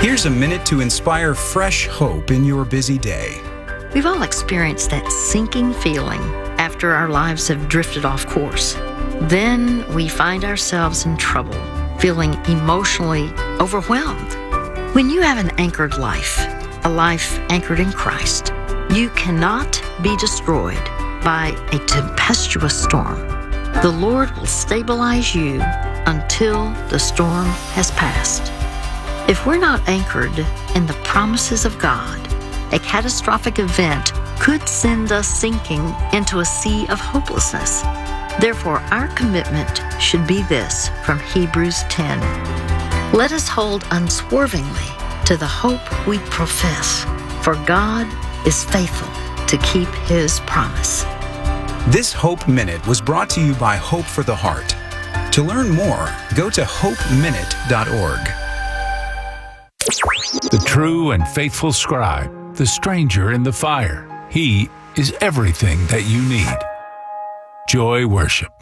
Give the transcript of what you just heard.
Here's a minute to inspire fresh hope in your busy day. We've all experienced that sinking feeling after our lives have drifted off course. Then we find ourselves in trouble, feeling emotionally overwhelmed. When you have an anchored life, a life anchored in Christ, you cannot be destroyed by a tempestuous storm. The Lord will stabilize you until the storm has passed. If we're not anchored in the promises of God, a catastrophic event could send us sinking into a sea of hopelessness. Therefore, our commitment should be this from Hebrews 10. Let us hold unswervingly to the hope we profess, for God is faithful to keep His promise. This Hope Minute was brought to you by Hope for the Heart. To learn more, go to hopeminute.org. The true and faithful scribe, the stranger in the fire. He is everything that you need. Joy Worship.